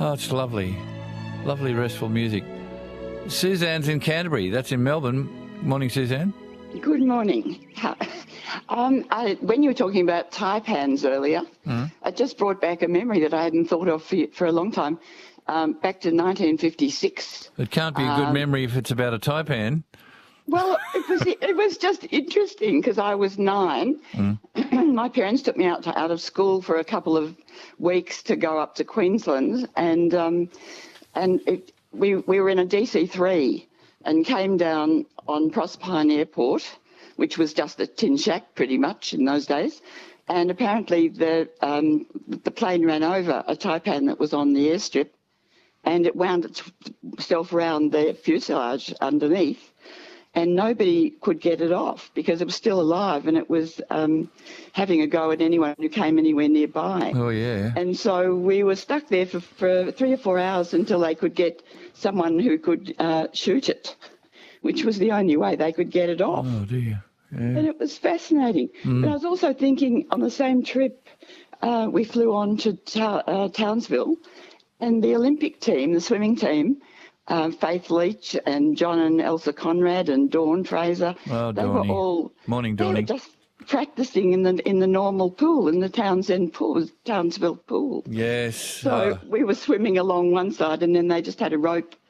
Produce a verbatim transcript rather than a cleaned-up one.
Oh, it's lovely. Lovely, restful music. Suzanne's in Canterbury. That's in Melbourne. Morning, Suzanne. Good morning. Um, I, when you were talking about taipans earlier, mm. it just brought back a memory that I hadn't thought of for, for a long time, um, back to nineteen fifty-six. It can't be a good um, memory if it's about a taipan. Well, it was it was just interesting because I was nine. Mm. My parents took me out to, out of school for a couple of weeks to go up to Queensland, and um, and it, we we were in a D C three and came down on Proserpine Airport, which was just a tin shack pretty much in those days. And apparently the um, the plane ran over a taipan that was on the airstrip, and it wound itself around the fuselage underneath, and nobody could get it off because it was still alive, and it was um, having a go at anyone who came anywhere nearby. Oh, yeah. And so we were stuck there for, for three or four hours until they could get someone who could uh, shoot it, which was the only way they could get it off. Oh, dear. Yeah. And it was fascinating. Mm. But I was also thinking on the same trip, uh, we flew on to ta- uh, Townsville, and the Olympic team, the swimming team, uh, Faith Leach and John and Elsa Conrad and Dawn Fraser, oh, they Dawny. were all Morning, they Dawny. were just practising in the in the normal pool, in the Townsend pool, Townsville pool. Yes. So uh... we were swimming along one side, and then they just had a rope